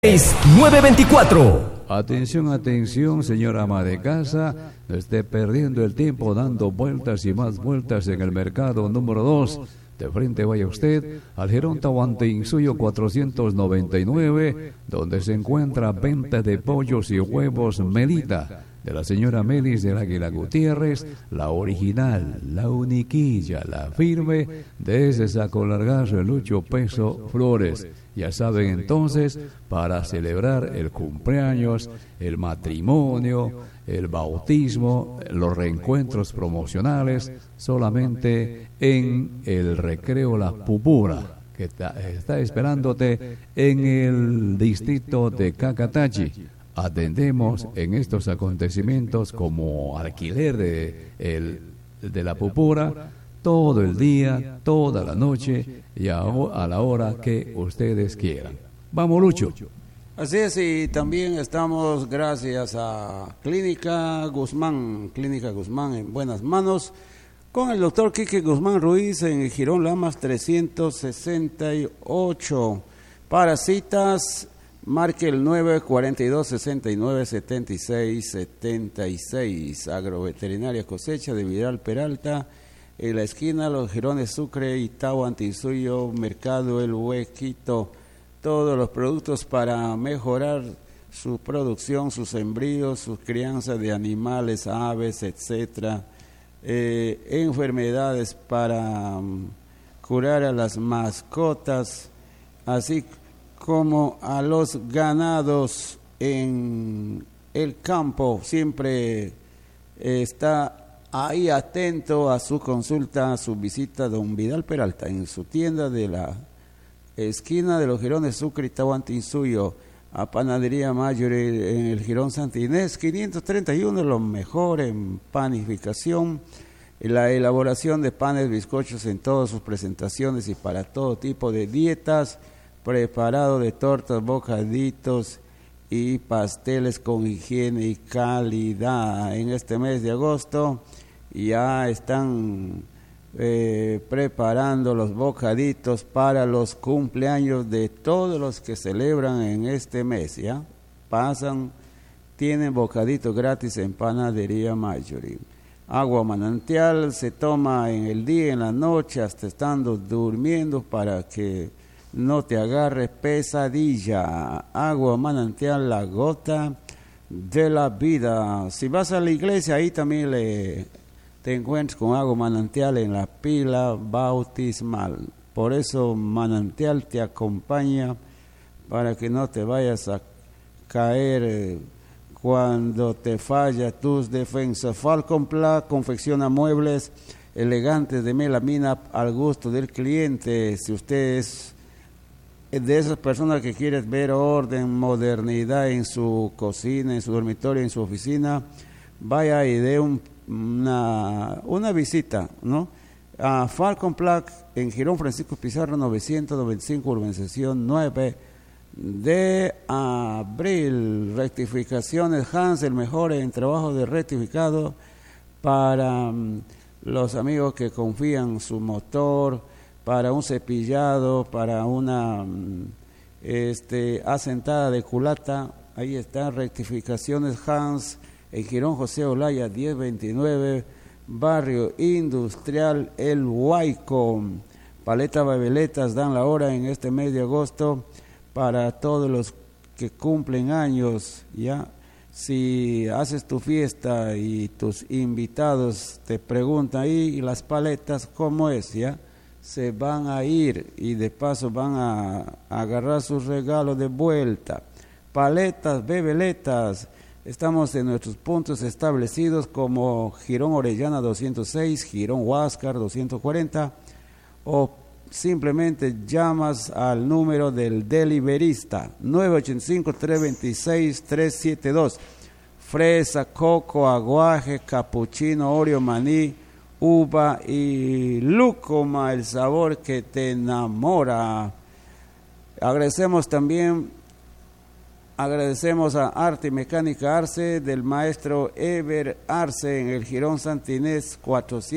924. Atención, atención, señora ama de casa, no esté perdiendo el tiempo dando vueltas y más vueltas en el mercado número 2. De frente vaya usted al Girón Tahuantinsuyo 499, donde se encuentra venta de pollos y huevos Melita, de la señora Melis del Águila Gutiérrez, la original, la uniquilla, la firme, desde Saco Largazo, el Lucho Peso Flores. Ya saben entonces, para celebrar el cumpleaños, el matrimonio, el bautismo, los reencuentros promocionales, solamente en el Recreo La Pupura, que está esperándote en el distrito de Cacatachi. Atendemos en estos acontecimientos como alquiler de la Pupura, todo el día, toda la noche y a la hora que ustedes quieran. Vamos, Lucho. Así es, y también estamos gracias a Clínica Guzmán en buenas manos, con el doctor Quique Guzmán Ruiz en Girón Lamas 368. Para citas, marque el 942-69-76-76. Agroveterinaria Cosecha de Vidal Peralta, en la esquina Los Girones Sucre y Tahuantinsuyo, Mercado El Huequito. Todos los productos para mejorar su producción, sus sembríos, sus crianzas de animales, aves, etcétera. Enfermedades para curar a las mascotas, así como a los ganados en el campo. Siempre está ahí atento a su consulta, a su visita, don Vidal Peralta, en su tienda de la esquina de los Girones Sucre y Tahuantinsuyo, a Panadería Mayor en el Girón Santa Inés 531, lo mejor en panificación, en la elaboración de panes, bizcochos en todas sus presentaciones y para todo tipo de dietas, preparado de tortas, bocaditos y pasteles con higiene y calidad. En este mes de agosto ya están preparando los bocaditos para los cumpleaños de todos los que celebran en este mes. Ya pasan, tienen bocaditos gratis en Panadería Mayor. Agua manantial se toma en el día, en la noche, hasta estando durmiendo, para que no te agarre pesadilla. Agua manantial, la gota de la vida. Si vas a la iglesia, ahí también te encuentras con agua manantial en la pila bautismal. Por eso manantial te acompaña, para que no te vayas a caer cuando te falla tus defensas. Falcon Pla confecciona muebles elegantes de melamina al gusto del cliente. Si usted es de esas personas que quieren ver orden, modernidad en su cocina, en su dormitorio, en su oficina, vaya y dé una visita, ¿no? A Falcon Plaque en Girón Francisco Pizarro 995, urbanización 9 de abril. Rectificaciones Hans, el mejor en trabajo de rectificado para los amigos que confían su motor, para un cepillado, para una asentada de culata. Ahí está, rectificaciones Hans en Girón José Olaya 1029, barrio industrial El Huayco. Paleta Babeletas dan la hora en este mes de agosto para todos los que cumplen años. Ya, si haces tu fiesta y tus invitados te preguntan ahí, ¿y las paletas cómo es? Ya se van a ir y de paso van a agarrar sus regalos de vuelta. Paletas, bebeletas. Estamos en nuestros puntos establecidos como Girón Orellana 206, Girón Huáscar 240, o simplemente llamas al número del deliverista 985-326-372. Fresa, coco, aguaje, capuchino, oreo, maní, uva y lúcuma, el sabor que te enamora. Agradecemos a Arte y Mecánica Arce del maestro Ever Arce en el Girón Santa Inés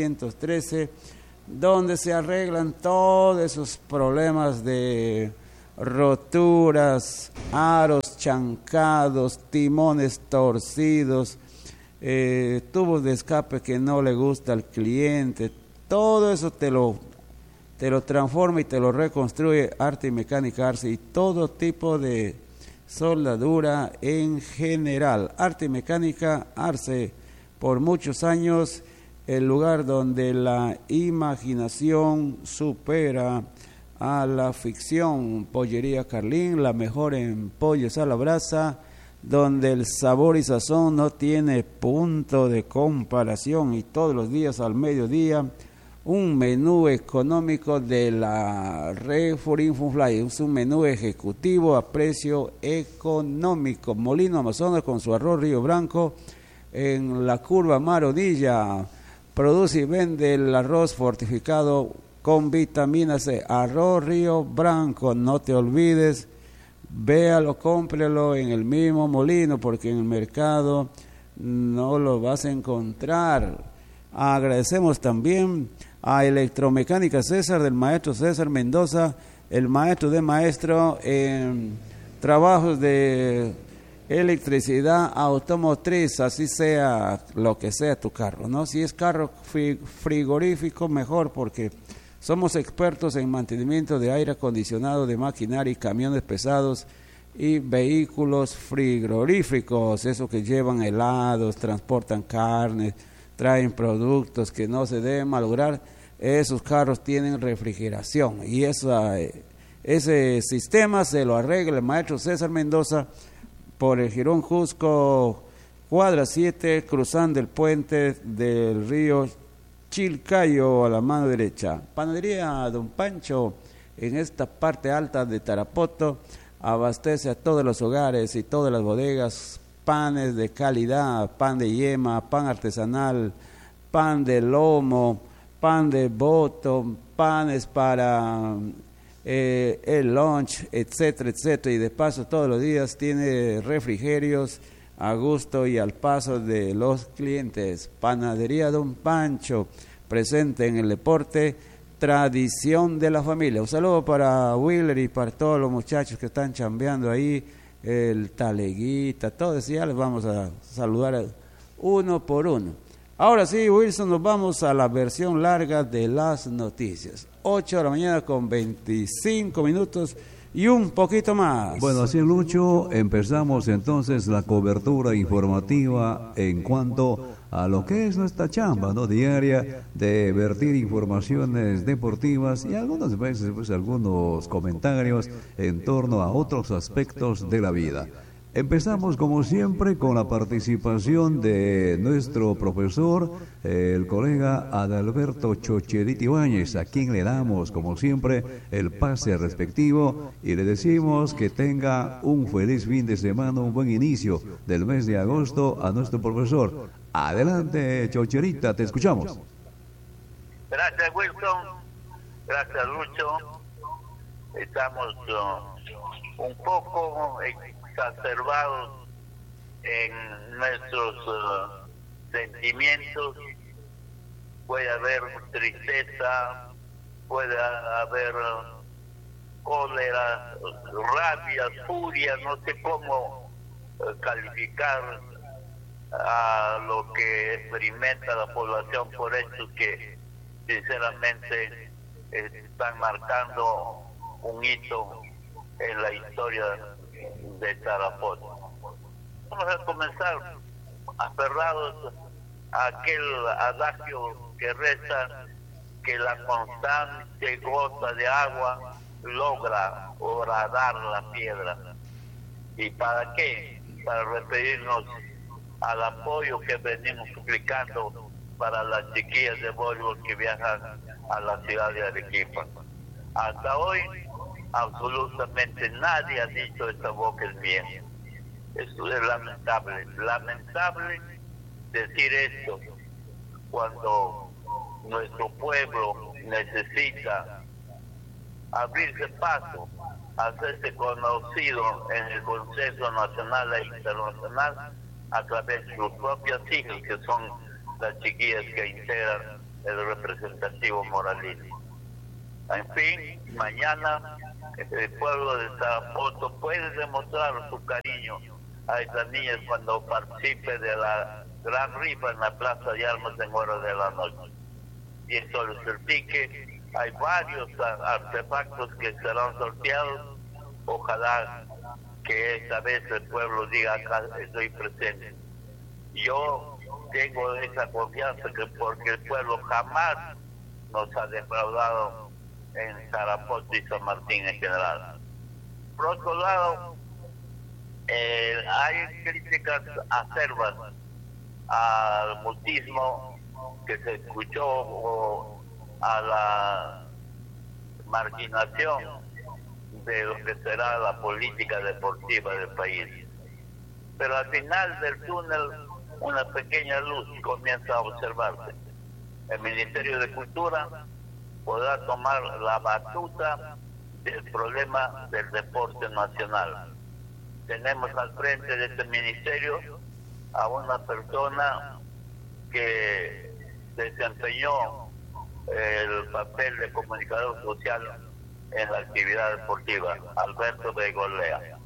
413, donde se arreglan todos esos problemas de roturas, aros chancados, timones torcidos, tubos de escape que no le gusta al cliente, todo eso te lo transforma y te lo reconstruye Arte y Mecánica Arce, y todo tipo de soldadura en general. Arte y Mecánica Arce, por muchos años, el lugar donde la imaginación supera a la ficción. Pollería Carlín, la mejor en pollos a la brasa, donde el sabor y sazón no tiene punto de comparación, y todos los días al mediodía un menú económico de la Red Forín Funfly. Es un menú ejecutivo a precio económico. Molino Amazonas con su arroz Río Branco en la curva Maronilla. Produce y vende el arroz fortificado con vitamina C. Arroz Río Branco, no te olvides, véalo, cómprelo en el mismo molino, porque en el mercado no lo vas a encontrar. Agradecemos también a Electromecánica César, del maestro César Mendoza, el maestro de maestro en trabajos de electricidad automotriz, así sea lo que sea tu carro, ¿no? Si es carro frigorífico, mejor, porque somos expertos en mantenimiento de aire acondicionado, de maquinaria y camiones pesados y vehículos frigoríficos, esos que llevan helados, transportan carnes, traen productos que no se deben malograr. Esos carros tienen refrigeración, y ese sistema se lo arregla el maestro César Mendoza por el Jirón Cusco, cuadra 7, cruzando el puente del río Chilcayo a la mano derecha. Panadería Don Pancho, en esta parte alta de Tarapoto, abastece a todos los hogares y todas las bodegas, panes de calidad, pan de yema, pan artesanal, pan de lomo, pan de boto, panes para el lunch, etcétera, etcétera. Y de paso todos los días tiene refrigerios a gusto y al paso de los clientes. Panadería Don Pancho, presente en el deporte, tradición de la familia. Un saludo para Willer y para todos los muchachos que están chambeando ahí, el Taleguita, todos, ya les vamos a saludar uno por uno. Ahora sí, Wilson, nos vamos a la versión larga de las noticias. 8 de la mañana con 25 minutos y un poquito más. Bueno, así es, Lucho. Empezamos entonces la cobertura informativa en cuanto a lo que es nuestra chamba, ¿no?, diaria, de vertir informaciones deportivas y algunas veces pues algunos comentarios en torno a otros aspectos de la vida. Empezamos como siempre con la participación de nuestro profesor, el colega Adalberto Chocherito Ibáñez, a quien le damos como siempre el pase respectivo y le decimos que tenga un feliz fin de semana, un buen inicio del mes de agosto a nuestro profesor. Adelante, Chocherita, te escuchamos. Gracias, Wilson. Gracias, Lucho. Estamos un poco exacerbados en nuestros sentimientos. Puede haber tristeza, puede haber cólera, rabia, furia, no sé cómo calificar a lo que experimenta la población por hechos que sinceramente están marcando un hito en la historia de Tarapoto. Vamos a comenzar aferrados a aquel adagio que reza que la constante gota de agua logra horadar la piedra. ¿Y para qué? Para referirnos al apoyo que venimos suplicando para las chiquillas de voleibol que viajan a la ciudad de Arequipa. Hasta hoy absolutamente nadie ha dicho esta boca es mía. Esto es lamentable decir esto cuando nuestro pueblo necesita abrirse paso, hacerse conocido en el Consejo Nacional e Internacional a través de sus propias hijas, que son las chiquillas que integran el representativo moralismo. En fin, mañana el pueblo de Tarapoto puede demostrar su cariño a estas niñas cuando participe de la gran rifa en la Plaza de Armas en horas de la noche. Y esto les certifique, hay varios artefactos que serán sorteados. Ojalá que esta vez el pueblo diga: acá estoy presente. Yo tengo esa confianza porque el pueblo jamás nos ha defraudado en Tarapoto y San Martín en general. Por otro lado, hay críticas acerbas al mutismo que se escuchó o a la marginación de lo que será la política deportiva del país. Pero al final del túnel una pequeña luz comienza a observarse. El Ministerio de Cultura podrá tomar la batuta del problema del deporte nacional. Tenemos al frente de este ministerio a una persona que desempeñó el papel de comunicador social en la actividad deportiva, Alberto Begolea.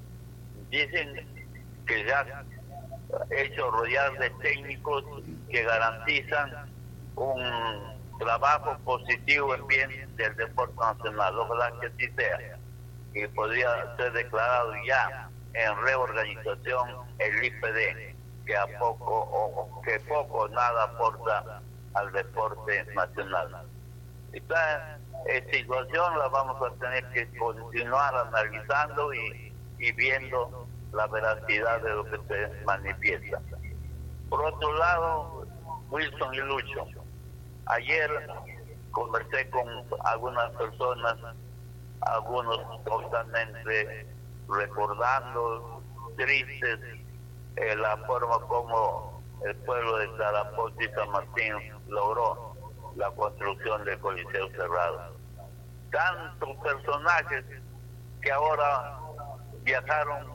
Dicen que ya ha hecho rodear de técnicos que garantizan un trabajo positivo en bien del deporte nacional. Ojalá que así sea, y podría ser declarado ya en reorganización el IPD, que a poco o nada aporta al deporte nacional. Esta situación la vamos a tener que continuar analizando y viendo la veracidad de lo que se manifiesta. Por otro lado, Wilson y Lucho, ayer conversé con algunas personas, algunos totalmente recordando, tristes, la forma como el pueblo de Tarapoto y San Martín logró la construcción del Coliseo cerrado. Tantos personajes que ahora viajaron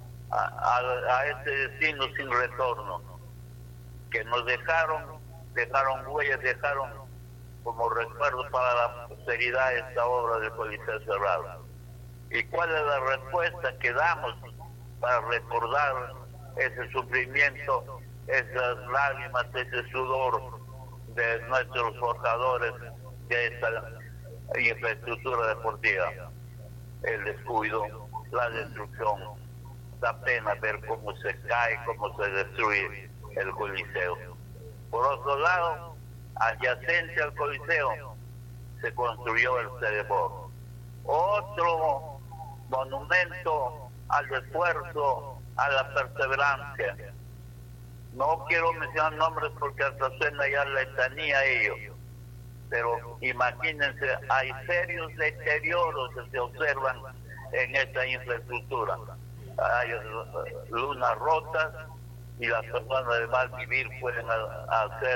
a este destino sin retorno, que nos dejaron huellas, dejaron como recuerdo para la posteridad esta obra del Coliseo cerrado. ¿Y cuál es la respuesta que damos para recordar ese sufrimiento, esas lágrimas, ese sudor de nuestros forjadores de esta infraestructura deportiva? El descuido, la destrucción. Da pena ver cómo se cae, cómo se destruye el Coliseo. Por otro lado, adyacente al Coliseo se construyó el Cedebor, otro monumento al esfuerzo, a la perseverancia. No quiero mencionar nombres porque hasta suena ya la letanía a ellos, pero imagínense, hay serios deterioros que se observan en esta infraestructura. Hay lunas rotas y las personas de mal vivir pueden hacer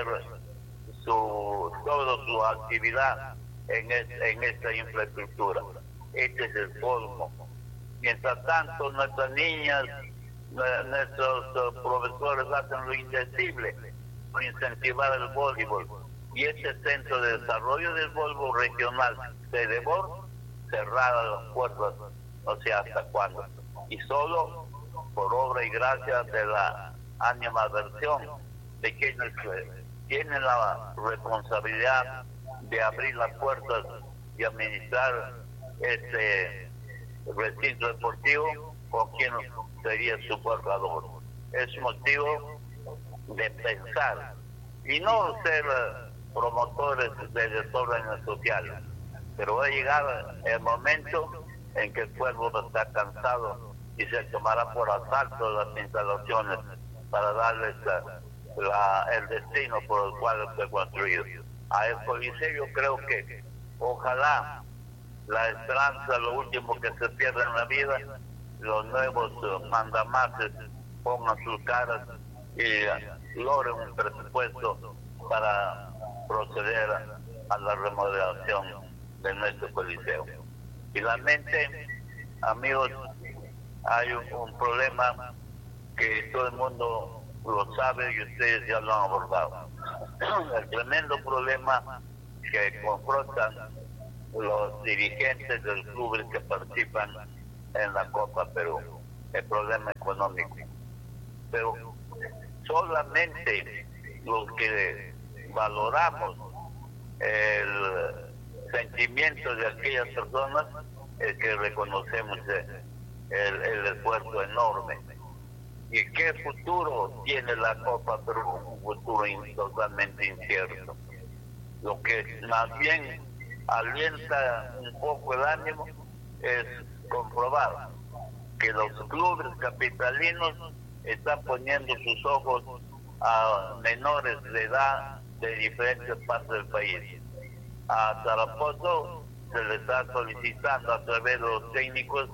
toda su actividad en esta infraestructura. Este es el colmo. Mientras tanto, nuestras niñas, nuestros profesores hacen lo indecible por incentivar el voleibol. Y este Centro de Desarrollo del Voleibol Regional, Cedebor, cerrada las puertas, no sé hasta cuándo. Y solo por obra y gracia de la animadversión de quienes tienen la responsabilidad de abrir las puertas y administrar este recinto deportivo, con quien sería su forjador. Es motivo de pensar y no ser promotores de desórdenes sociales, pero va a llegar el momento en que el pueblo está cansado y se tomará por asalto las instalaciones para darles el destino por el cual fue construido. A el Coliseo creo que ojalá la esperanza, lo último que se pierde en la vida, los nuevos mandamases pongan sus caras y logren un presupuesto para proceder a la remodelación de nuestro Coliseo. Finalmente, amigos, hay un problema que todo el mundo lo sabe y ustedes ya lo han abordado. El tremendo problema que confrontan los dirigentes de los clubes que participan en la Copa Perú, el problema económico. Pero solamente los que valoramos el sentimiento de aquellas personas es que reconocemos el esfuerzo enorme. ¿Y qué futuro tiene la Copa Perú? Un futuro totalmente incierto. Lo que más bien alienta un poco el ánimo es comprobar que los clubes capitalinos están poniendo sus ojos a menores de edad de diferentes partes del país. A Tarapoto se le está solicitando a través de los técnicos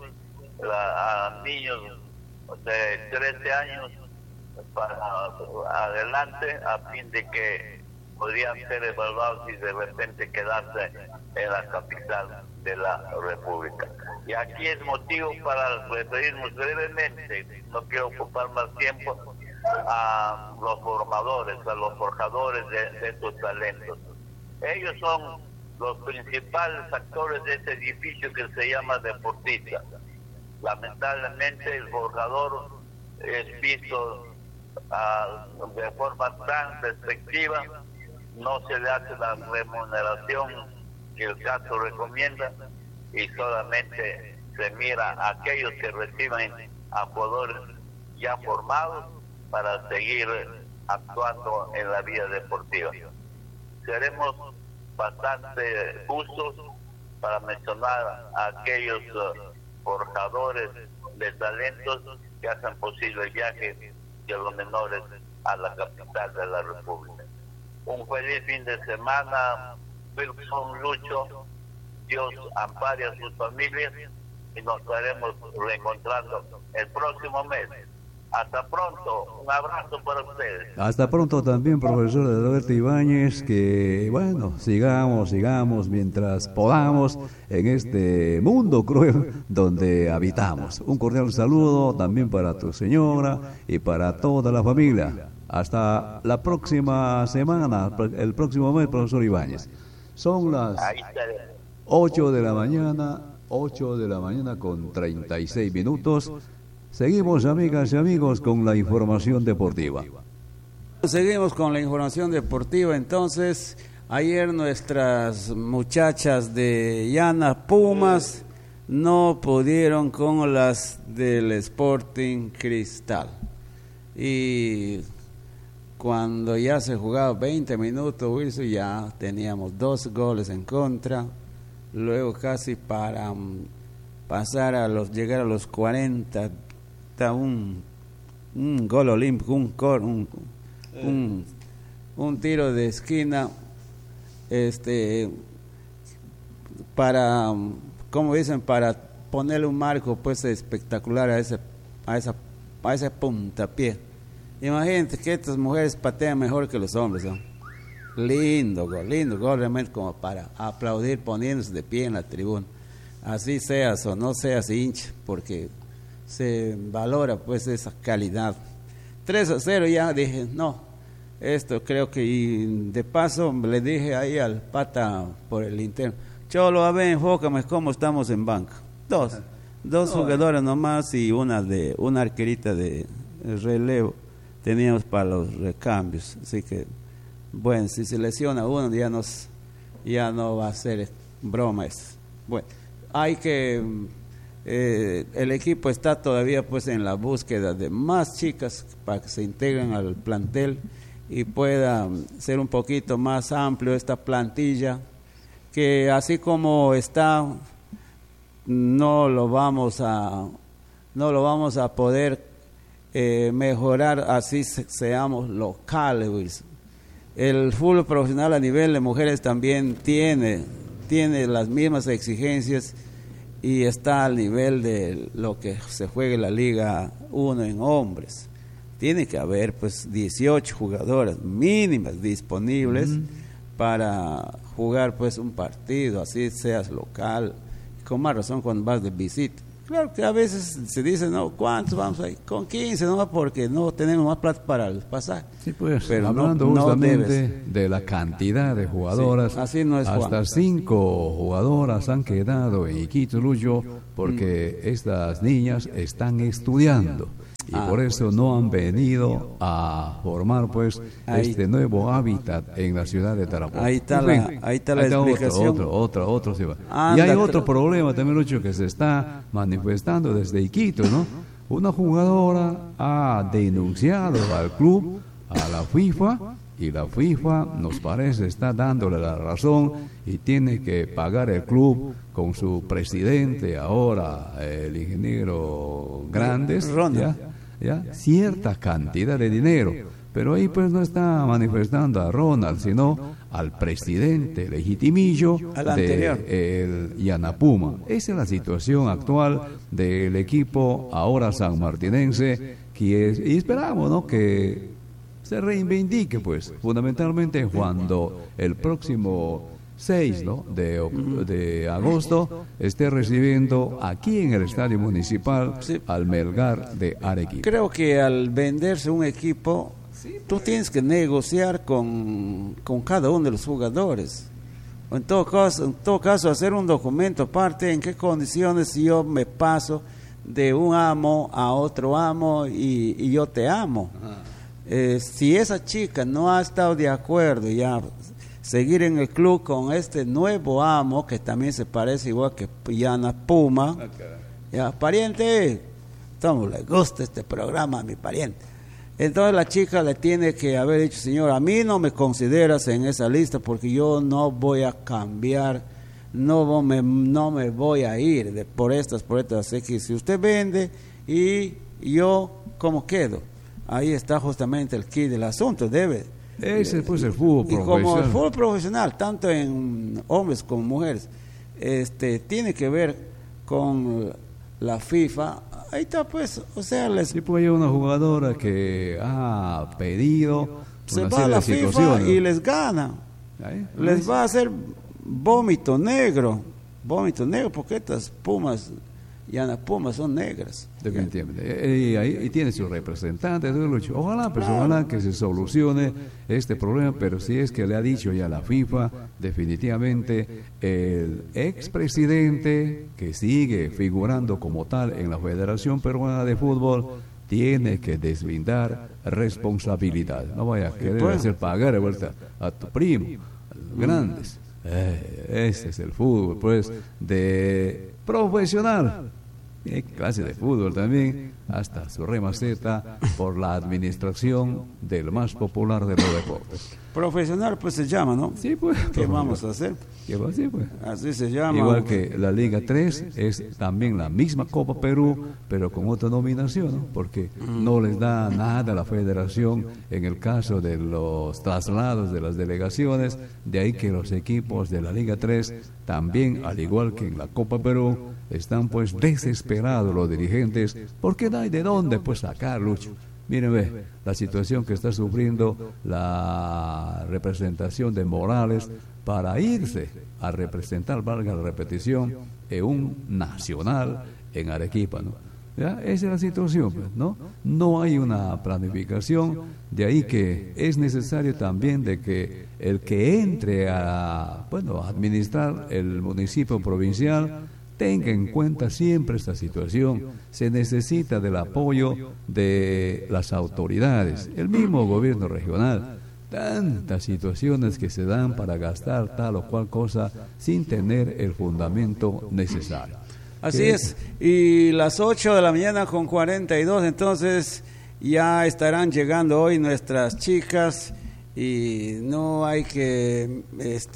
a niños de 13 años para adelante, a fin de que podrían ser evaluados y de repente quedarse en la capital de la República. Y aquí es motivo para referirnos brevemente, no quiero ocupar más tiempo, a los formadores, a los forjadores de estos talentos. Ellos son los principales actores de este edificio que se llama deportista. Lamentablemente el forjador es visto de forma tan despectiva, no se le hace la remuneración que el caso recomienda y solamente se mira a aquellos que reciben a jugadores ya formados para seguir actuando en la vida deportiva. Seremos bastante justos para mencionar a aquellos forjadores de talentos que hacen posible el viaje de los menores a la capital de la República. Un feliz fin de semana, Wilson, Lucho, Dios ampare a sus familias y nos estaremos reencontrando el próximo mes. Hasta pronto, un abrazo para ustedes. Hasta pronto también, profesor Alberto Ibáñez, que bueno, sigamos mientras podamos en este mundo cruel donde habitamos. Un cordial saludo también para tu señora y para toda la familia. Hasta la próxima semana, el próximo mes, profesor Ibáñez. Son las 8 de la mañana con 36 minutos. Seguimos, amigas y amigos, con la información deportiva. Seguimos con la información deportiva. Entonces, ayer nuestras muchachas de Llana Pumas no pudieron con las del Sporting Cristal. Y cuando ya se jugaba 20 minutos, Wilson, ya teníamos 2 goles en contra. Luego casi para pasar llegar a los 40, un gol olímpico, un tiro de esquina, para, como dicen, para ponerle un marco pues espectacular a ese puntapié. Imagínate que estas mujeres patean mejor que los hombres, ¿no? Lindo gol, realmente como para aplaudir poniéndose de pie en la tribuna. Así seas o no seas hincha, porque se valora pues esa calidad. 3-0 ya dije, no, esto creo que, y de paso le dije ahí al pata por el interno, Cholo, a ver, enfócame cómo estamos en banca. Dos jugadoras nomás y una arquerita de relevo teníamos para los recambios, así que bueno, si se lesiona uno ya no va a ser broma eso. Bueno, hay que el equipo está todavía pues en la búsqueda de más chicas para que se integren al plantel y pueda ser un poquito más amplio esta plantilla, que así como está no lo vamos a poder mejorar así seamos locales, Wilson. El fútbol profesional a nivel de mujeres también tiene las mismas exigencias y está al nivel de lo que se juega en la Liga 1 en hombres. Tiene que haber pues 18 jugadoras mínimas disponibles para jugar pues un partido, así seas local, con más razón cuando vas de visita. Claro que a veces se dice, no, ¿cuántos vamos ahí? Con 15, no, porque no tenemos más plata para el pasaje. Sí, pues, pero hablando no justamente debes. de la cantidad de jugadoras, Sí, así no es, hasta Juan. 5 jugadoras han quedado en Iquitos, Lucho, porque estas niñas están estudiando. Y por eso no han venido a formar pues Ahí. este nuevo hábitat en la ciudad de Tarapoto. Ahí está En la- fin, ahí está la otro, explicación. otro se va. Y Anda, hay otro tra- problema también, Lucho, que se está manifestando desde Iquitos, ¿no? Una jugadora ha denunciado al club, a la FIFA, y la FIFA nos parece está dándole la razón y tiene que pagar el club con su presidente ahora, el ingeniero Grandes, Ronald. ¿ya? Cierta cantidad de dinero. Pero ahí pues no está manifestando a Ronald, sino al presidente legitimillo Al anterior. el Yanapuma. Esa es la situación actual del equipo ahora sanmartinense, y esperamos, ¿no?, que se reivindique, pues, fundamentalmente cuando el próximo 6, ¿no?, de agosto esté recibiendo aquí en el Estadio Municipal Sí. al Melgar de Arequipa. Creo que al venderse un equipo, tú tienes que negociar con cada uno de los jugadores. O en todo caso, hacer un documento aparte en qué condiciones yo me paso de un amo a otro amo y yo te amo. Si esa chica no ha estado de acuerdo ya seguir en el club con este nuevo amo que también se parece igual que Yana Puma, ya, pariente, ¿cómo le gusta este programa a mi pariente? Entonces la chica le tiene que haber dicho, señor, a mí no me consideras en esa lista porque yo no voy a cambiar, no me voy a ir por estas. Así que si usted vende y yo, ¿cómo quedo? Ahí está justamente el key del asunto, debe. Ese pues el fútbol Y como el profesional. fútbol profesional, tanto en hombres como mujeres, tiene que ver con la FIFA. Ahí está pues, o sea, Sí, pues hay una jugadora que ha pedido se una va a serie la de FIFA situaciones. y les gana. Ahí, Les va a hacer vómito negro porque estas pumas, Yana Pumas, son negras. definitivamente. Y ahí tiene su representante, entonces, Lucho. Ojalá que se solucione este problema, pero si es que le ha dicho ya la FIFA, definitivamente el expresidente que sigue figurando como tal en la Federación Peruana de Fútbol tiene que deslindar responsabilidad. No vaya a querer pues. hacer pagar de vuelta a tu primo, a los grandes. Ese es el fútbol, pues, de profesional. ¿Qué clase de fútbol también? Hasta su remaceta por la administración del más popular de los deportes. Profesional pues se llama, ¿no? Sí, pues. ¿Qué vamos a hacer? ¿Qué va a hacer, pues? Así se llama. Igual que la Liga 3 es también la misma Copa Perú, pero con otra nominación, ¿no? Porque no les da nada a la federación en el caso de los traslados de las delegaciones, de ahí que los equipos de la Liga 3 también, al igual que en la Copa Perú, están pues desesperados los dirigentes, porque no hay de dónde pues sacar, Lucho. Miren, ve, la situación que está sufriendo la representación de Morales para irse a representar, valga la repetición, en un nacional en Arequipa, ¿no? ¿Ya? Esa es la situación, pues, ¿no? No hay una planificación, de ahí que es necesario también de que el que entre a administrar el municipio provincial tenga en cuenta siempre esta situación. Se necesita del apoyo de las autoridades, el mismo gobierno regional. Tantas situaciones que se dan para gastar tal o cual cosa sin tener el fundamento necesario. Así es, y las 8 de la mañana con 42, entonces ya estarán llegando hoy nuestras chicas y no hay que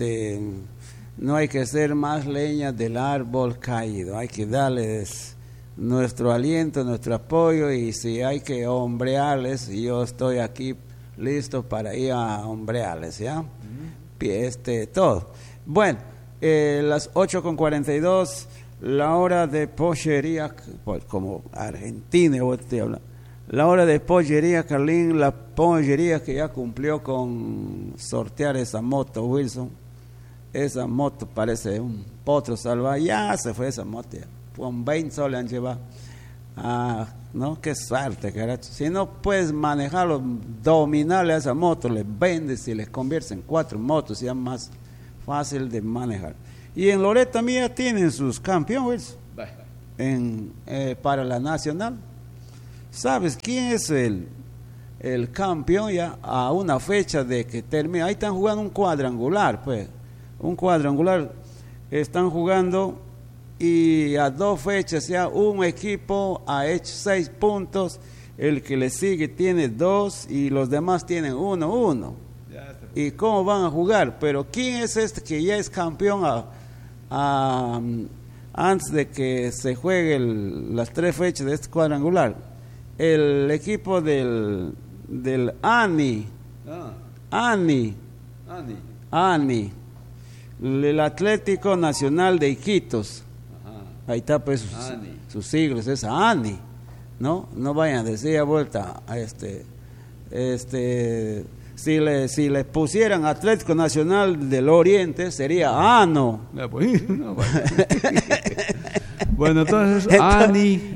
hacer más leña del árbol caído, hay que darles nuestro aliento, nuestro apoyo, y si hay que hombrearles, yo estoy aquí listo para ir a hombrearles, ¿ya? Todo. Bueno, las 8 con 42, la hora de pollería, pues, como argentino, la hora de pollería, Carlín, la pollería que ya cumplió con sortear esa moto, Wilson. Esa moto parece un potro salvaje, ya se fue esa moto ya. con 20 soles han llevado. No, qué suerte, carajo. Si no puedes manejarlo, dominarle a esa moto, les vendes y les conviertes en 4 motos, ya más fácil de manejar. Y en Loreto también ya tienen sus campeones para la nacional. ¿Sabes quién es el campeón ya a una fecha de que termina? Ahí están jugando un cuadrangular, pues. Un cuadrangular están jugando y a 2 fechas ya un equipo ha hecho 6 puntos, el que le sigue tiene 2 y los demás tienen 1. ¿Y cómo van a jugar? Pero ¿quién es este que ya es campeón antes de que se juegue las 3 fechas de este cuadrangular? El equipo del ANI. El Atlético Nacional de Iquitos. Ahí está pues sus siglos, es ANI, ¿no? No vayan a decir a vuelta a si le pusieran Atlético Nacional del Oriente sería ANO. Bueno, entonces ANI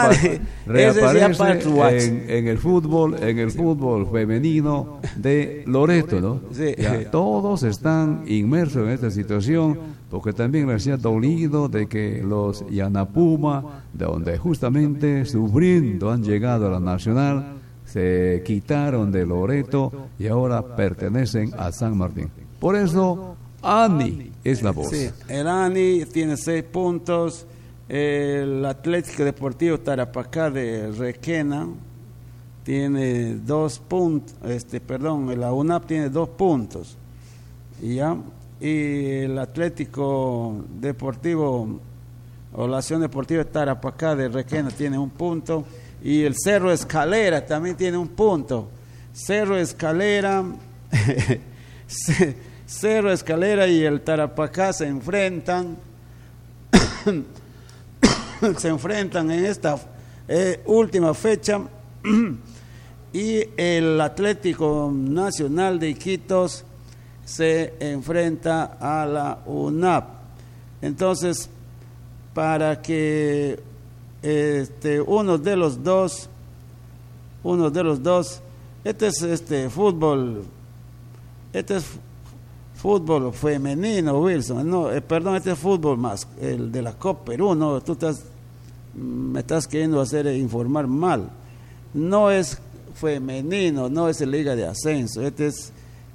reaparece en el fútbol femenino de Loreto, ¿no? Sí. Ya, todos están inmersos en esta situación, porque también les ha dolido de que los Yanapuma, de donde justamente sufriendo han llegado a la nacional, se quitaron de Loreto y ahora pertenecen a San Martín. Por eso ANI es la voz. Sí, el ANI tiene 6 puntos. El Atlético Deportivo Tarapacá de Requena tiene 2 puntos. La UNAP tiene 2 puntos. Y el Atlético Deportivo o la Acción Deportiva Tarapacá de Requena tiene 1 punto. Y el Cerro Escalera también tiene 1 punto. Cerro Escalera y el Tarapacá se enfrentan en esta última fecha y el Atlético Nacional de Iquitos se enfrenta a la UNAP. Entonces, para que uno de los dos, este es fútbol femenino, Wilson, no, perdón, este es fútbol más, el de la Copa Perú, no, me estás queriendo informar mal, no es femenino, no es el Liga de Ascenso, este es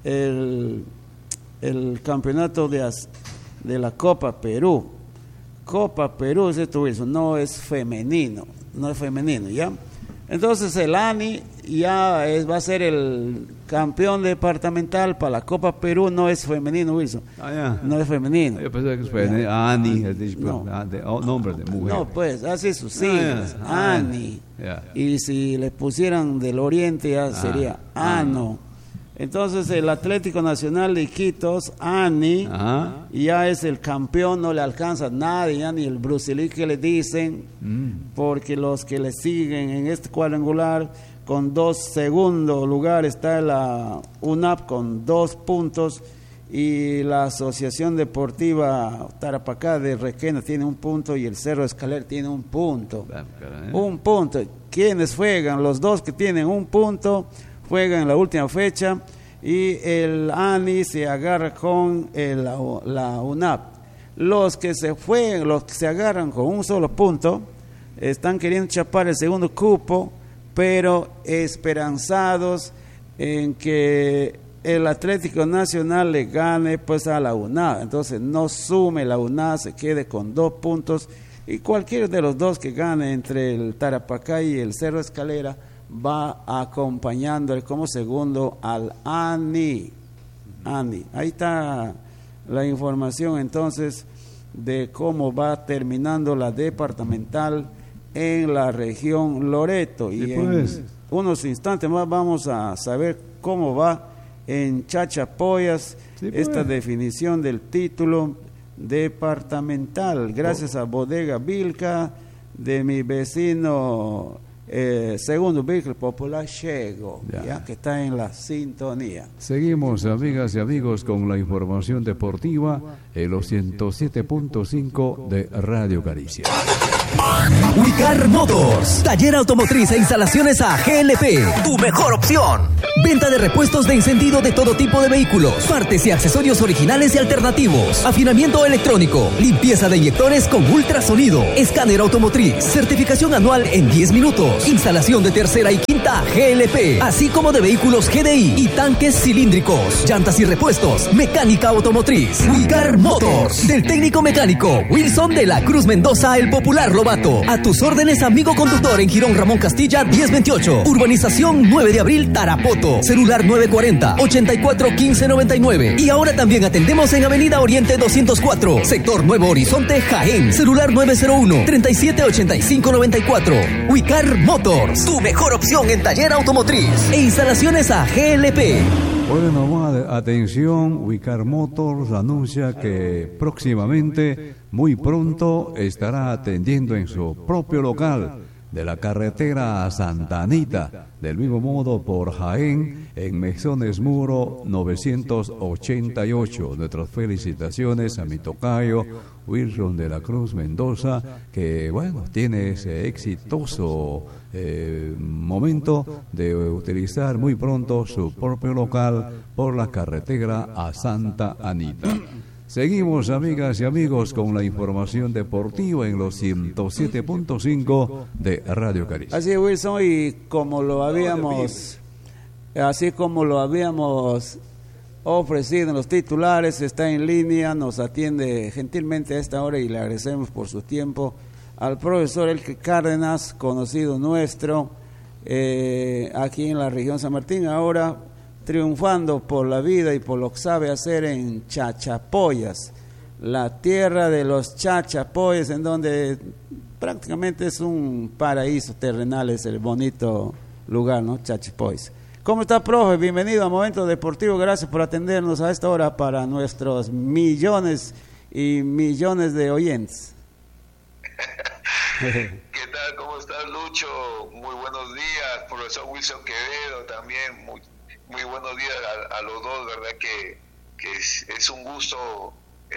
el campeonato de la Copa Perú. Copa Perú es esto, Wilson, no es femenino, ¿ya? Entonces el ANI ya va a ser el campeón departamental para la Copa Perú, no es femenino, Wilson. No es femenino. Yo pensé que es femenino. ANI, nombre de mujer. No, pues, así sus siglas, ANI. Y si le pusieran del Oriente ya sería ANO. Entonces el Atlético Nacional de Iquitos, ANI, ya es el campeón, no le alcanza a nadie, ya ni el Brusilí que le dicen, porque los que le siguen en este cuadrangular con 2 segundos lugar está la UNAP con 2 puntos y la Asociación Deportiva Tarapacá de Requena tiene 1 punto y el Cerro Escalera tiene 1 punto. 1 punto. ¿Quiénes juegan? Los 2 que tienen 1 punto juegan en la última fecha y el ANI se agarra con la UNAP. Los que se agarran con 1 solo punto están queriendo chapar el segundo cupo, pero esperanzados en que el Atlético Nacional le gane pues a la UNAP. Entonces no sume la UNAP, se quede con 2 puntos y cualquiera de los 2 que gane entre el Tarapacá y el Cerro Escalera va acompañándole como segundo al ANI. Ahí está la información entonces de cómo va terminando la departamental en la región Loreto. Y en unos instantes más vamos a saber cómo va en Chachapoyas esta definición del título departamental. Gracias a Bodega Vilca de mi vecino Segundo Víctor Popular Chego, ya que está en la sintonía. Seguimos, amigas y amigos, con la información deportiva en los 107.5 de Radio Caricia. Wicar Motors, taller automotriz e instalaciones a GLP, tu mejor opción. Venta de repuestos de encendido de todo tipo de vehículos, partes y accesorios originales y alternativos, afinamiento electrónico, limpieza de inyectores con ultrasonido, escáner automotriz, certificación anual en 10 minutos, instalación de tercera y quinta GLP, así como de vehículos GDI y tanques cilíndricos, llantas y repuestos, mecánica automotriz. Wicar Motors, del técnico mecánico Wilson de la Cruz Mendoza, el popular Lobato. A tus órdenes, amigo conductor, en Girón Ramón Castilla 1028, Urbanización 9 de Abril, Tarapoto, celular 940-841599. Y ahora también atendemos en Avenida Oriente 204, sector Nuevo Horizonte, Jaén, celular 901-378594. Wicar Motors, tu mejor opción en taller automotriz e instalaciones a GLP. Bueno, atención, Wicar Motors anuncia que próximamente, muy pronto, estará atendiendo en su propio local de la carretera a Santa Anita, del mismo modo por Jaén, en Mesones Muro 988. Nuestras felicitaciones a mi tocayo Wilson de la Cruz Mendoza, que bueno, tiene ese exitoso momento de utilizar muy pronto su propio local por la carretera a Santa Anita. Seguimos, amigas y amigos, con la información deportiva en los 107.5 de Radio Caribe. Así es, Wilson, y como lo habíamos ofrecido en los titulares, está en línea, nos atiende gentilmente a esta hora y le agradecemos por su tiempo al profesor Elke Cárdenas, conocido nuestro aquí en la región San Martín, ahora triunfando por la vida y por lo que sabe hacer en Chachapoyas, la tierra de los Chachapoyas, en donde prácticamente es un paraíso terrenal, es el bonito lugar, ¿no? Chachapoyas. ¿Cómo está, profe? Bienvenido a Momento Deportivo, gracias por atendernos a esta hora para nuestros millones y millones de oyentes. ¿Qué tal? ¿Cómo estás, Lucho? Muy buenos días, profesor Wilson Quevedo, también muy buenos días a los dos, ¿verdad? Que es un gusto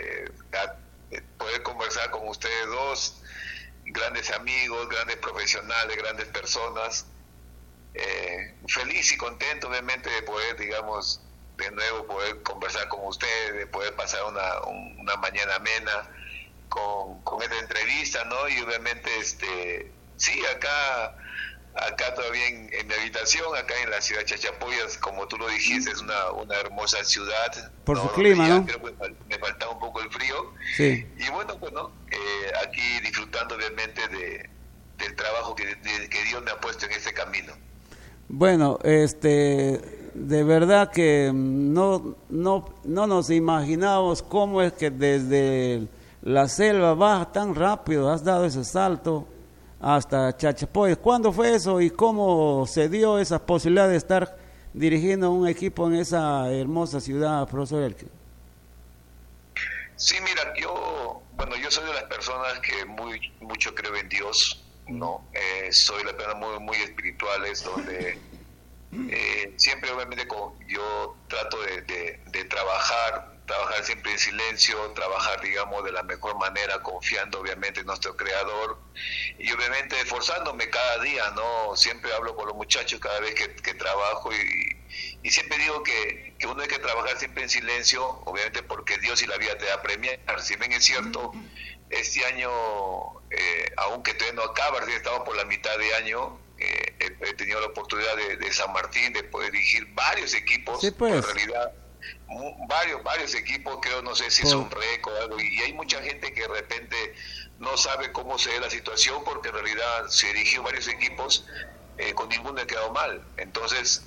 poder conversar con ustedes dos, grandes amigos, grandes profesionales, grandes personas. Feliz y contento, obviamente, de poder, digamos, de nuevo poder conversar con ustedes, de poder pasar una mañana amena con esta entrevista, ¿no? Y obviamente, sí, acá todavía en mi habitación, acá en la ciudad de Chachapoyas, como tú lo dijiste, es una hermosa ciudad. Por su clima, ¿no? Creo que me faltaba un poco el frío. Sí. Y bueno, pues, ¿no? Aquí disfrutando obviamente del trabajo que Dios me ha puesto en este camino. Bueno, de verdad que no nos imaginábamos cómo es que desde la selva baja tan rápido has dado ese salto hasta Chachapoyas. ¿Cuándo fue eso y cómo se dio esa posibilidad de estar dirigiendo un equipo en esa hermosa ciudad, profesor Elke? Sí, mira, yo soy de las personas que mucho creo en Dios, ¿no? Soy de las personas muy espirituales, donde siempre obviamente yo trato de trabajar siempre en silencio, trabajar, digamos, de la mejor manera, confiando obviamente en nuestro Creador y obviamente esforzándome cada día, ¿no? Siempre hablo con los muchachos cada vez que trabajo y siempre digo que uno hay que trabajar siempre en silencio, obviamente porque Dios y la vida te da a premiar. Si bien es cierto, este año, aunque todavía no acaba, estamos por la mitad de año, he tenido la oportunidad de San Martín de poder dirigir varios equipos. Sí, pues. En realidad varios equipos, creo, no sé si es un récord o algo, y hay mucha gente que de repente no sabe cómo se ve la situación, porque en realidad se dirigió varios equipos, con ninguno he quedado mal. Entonces,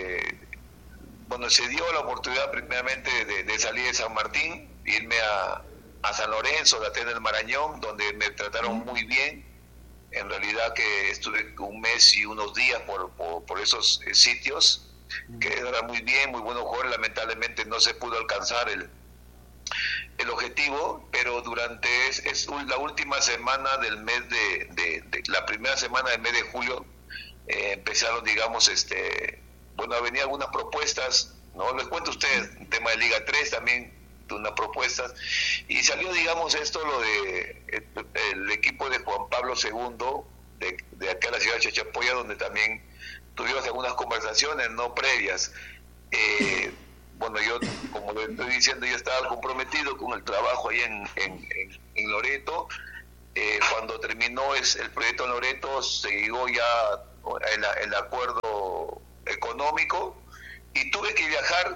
se dio la oportunidad primeramente de salir de San Martín, irme a San Lorenzo, de Atenas del Marañón, donde me trataron muy bien. En realidad que estuve un mes y unos días por esos sitios, que era muy bien, muy buenos jugadores. Lamentablemente no se pudo alcanzar el objetivo, pero durante la última semana del mes la primera semana del mes de julio, empezaron, digamos, a venir algunas propuestas, ¿no? Les cuento a ustedes, el tema de Liga 3 también unas propuestas, y salió, digamos, esto, lo de el equipo de Juan Pablo II, de acá en la ciudad de Chachapoya, donde también tuvimos algunas conversaciones no previas. Bueno, yo, como le estoy diciendo, yo estaba comprometido con el trabajo ahí en Loreto. Cuando terminó el proyecto en Loreto, se llegó ya el acuerdo económico, y tuve que viajar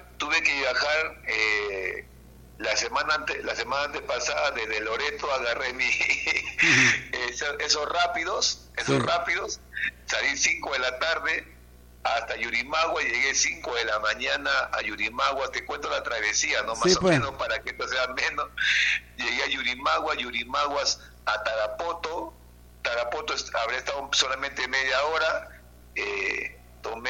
la semana antepasada desde Loreto. Agarré esos rápidos, salí 5 de la tarde hasta Yurimagua, llegué 5 de la mañana a Yurimagua. Te cuento la travesía, ¿no? Más o menos, para que esto sea menos. Llegué a Yurimaguas a Tarapoto habré estado solamente media hora. Tomé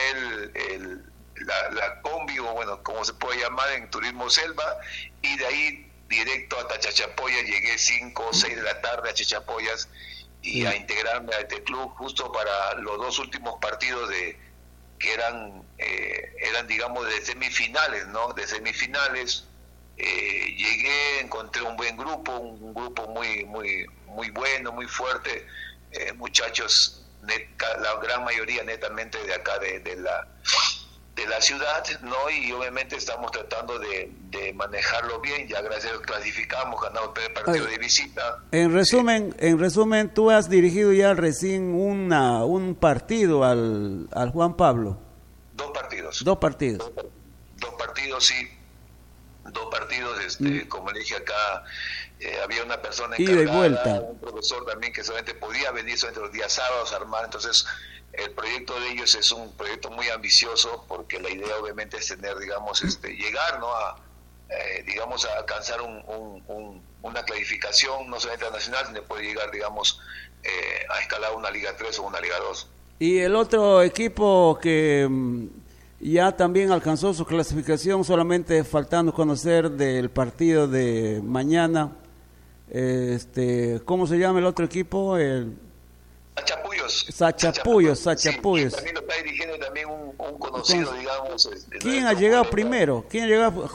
la combi, o bueno, como se puede llamar en turismo selva, y de ahí directo hasta Chachapoya. Llegué 5 o 6 de la tarde a Chachapoyas, y a integrarme a este club justo para los 2 últimos partidos que eran digamos de semifinales, ¿no? De semifinales. Llegué, encontré un buen grupo, un grupo muy bueno, muy fuerte, muchachos, la gran mayoría netamente de acá de la ciudad, ¿no? Y obviamente estamos tratando de manejarlo bien. Ya gracias a Dios clasificamos, ganamos el partido de visita. En resumen, tú has dirigido ya recién un partido al Juan Pablo. 2 partidos. 2 partidos. 2 partidos, sí. 2 partidos, como le dije acá, había una persona encargada, ida y vuelta, un profesor también que solamente podía venir solamente los días sábados a armar. Entonces el proyecto de ellos es un proyecto muy ambicioso, porque la idea obviamente es tener, digamos, llegar, ¿no? Digamos, a alcanzar una clasificación no solamente nacional, sino puede llegar, digamos, a escalar una Liga 3 o una Liga 2. Y el otro equipo que ya también alcanzó su clasificación, solamente faltando conocer del partido de mañana, ¿cómo se llama el otro equipo? Sachapuyos. Sí, también lo está dirigiendo también un conocido, digamos. ¿Quién ha llegado primero? ¿Quién ha llegado?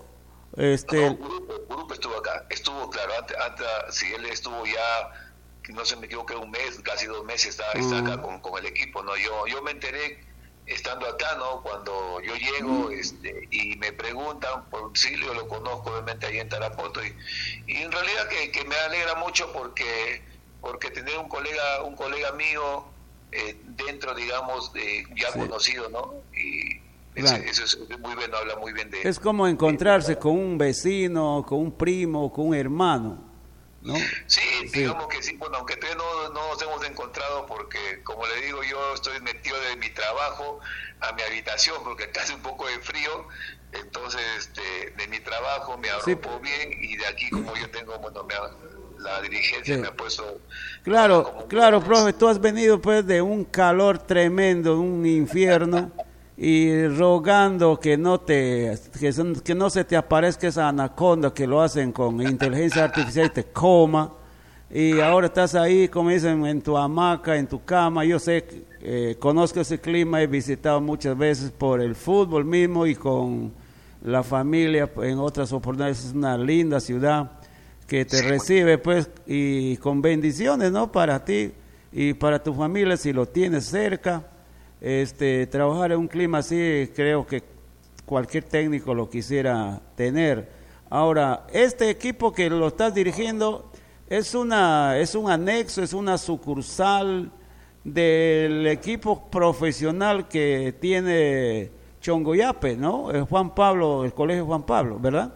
Grupo estuvo acá. Estuvo, claro, antes si él estuvo ya, no se me equivoco, un mes, casi 2 meses está acá con el equipo, ¿no? Yo me enteré estando acá, ¿no? Cuando yo llego, y me preguntan por Silvio, lo conozco obviamente ahí en Tarapoto, y en realidad que me alegra mucho, porque tener un colega mío dentro, digamos, ya conocido, ¿no? Y claro, eso es muy bueno, habla muy bien de... Es como encontrarse con un vecino, con un primo, con un hermano, ¿no? Sí, digamos que sí. Bueno, aunque todavía no nos hemos encontrado, porque como le digo, yo estoy metido de mi trabajo a mi habitación, porque acá hace un poco de frío. Entonces de mi trabajo me arropo bien, y de aquí, como yo tengo, bueno, la dirigencia me ha puesto... Claro, profe, tú has venido pues de un calor tremendo, un infierno, y rogando que no se te aparezca esa anaconda que lo hacen con inteligencia artificial y te coma, y ahora estás ahí, como dicen, en tu hamaca, en tu cama. Yo sé, conozco ese clima, he visitado muchas veces por el fútbol mismo y con la familia en otras oportunidades. Es una linda ciudad que te recibe pues, y con bendiciones, ¿no? Para ti y para tu familia, si lo tienes cerca. Trabajar en un clima así, creo que cualquier técnico lo quisiera tener. Ahora, este equipo que lo estás dirigiendo es un anexo, es una sucursal del equipo profesional que tiene Chongoyape, ¿no? El Colegio Juan Pablo, ¿verdad?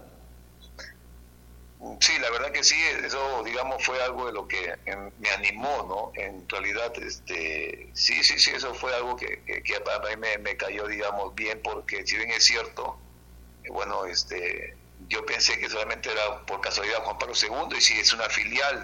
Sí, la verdad que sí. Eso, digamos, fue algo de lo que me animó, ¿no? En realidad, sí, eso fue algo que a mí me cayó, digamos, bien, porque si bien es cierto, bueno, yo pensé que solamente era por casualidad Juan Pablo II, y sí, es una filial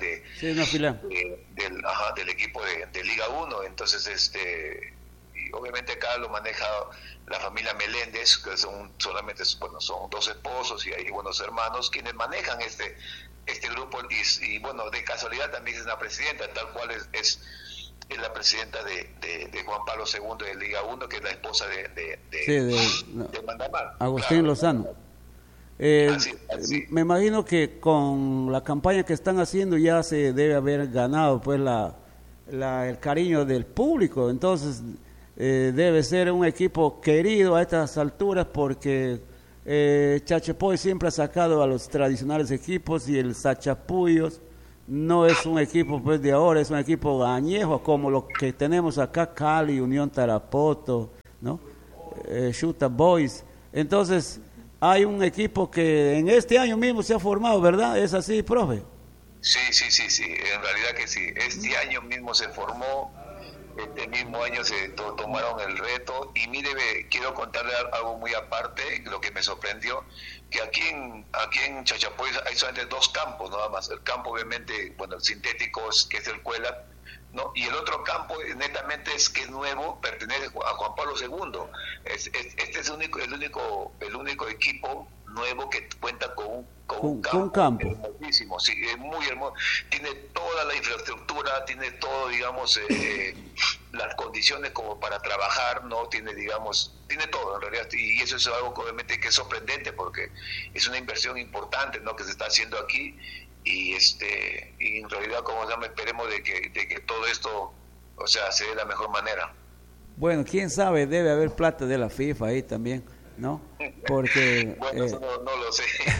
del equipo de Liga 1. Entonces, y obviamente acá lo maneja la familia Meléndez, que son 2 esposos y hay buenos hermanos quienes manejan este grupo, y bueno, de casualidad también es una presidenta, tal cual es la presidenta de Juan Pablo II de Liga 1, que es la esposa de Mandamar. Agustín Lozano. Me imagino que con la campaña que están haciendo ya se debe haber ganado pues el cariño del público, entonces debe ser un equipo querido a estas alturas porque Chachapoy siempre ha sacado a los tradicionales equipos y el Sachapuyos no es un equipo pues de ahora, es un equipo añejo como lo que tenemos acá, Cali, Unión Tarapoto, ¿no? Chuta Boys. Entonces hay un equipo que en este año mismo se ha formado, ¿verdad? ¿Es así, profe? Sí, en realidad que sí. Este año mismo se formó, este mismo año se tomaron el reto y mire, quiero contarle algo muy aparte, lo que me sorprendió, que aquí en Chachapoy hay solamente 2 campos nada más. El campo obviamente, bueno, el sintético que es el Cuela, ¿no? Y el otro campo netamente que es nuevo, pertenece a Juan Pablo II. Este es el único equipo nuevo que cuenta con un campo hermosísimo, sí, es muy hermoso, tiene toda la infraestructura, tiene todo, digamos, las condiciones como para trabajar, no tiene, digamos, tiene todo en realidad, y eso es algo que obviamente que es sorprendente porque es una inversión importante, ¿no?, que se está haciendo aquí, y en realidad, como se llama, esperemos de que todo esto, o sea, se dé de la mejor manera. Bueno, quién sabe, debe haber plata de la FIFA ahí también, ¿no? Porque bueno, eso no lo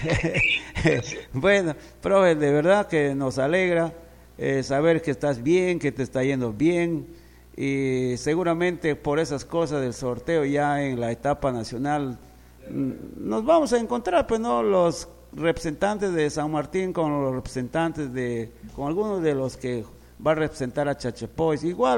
sé. Bueno, profe, de verdad que nos alegra saber que estás bien, que te está yendo bien, y seguramente por esas cosas del sorteo ya en la etapa nacional nos vamos a encontrar, pues, no, los representantes de San Martín con los representantes con algunos de los que va a representar a Chachapoy.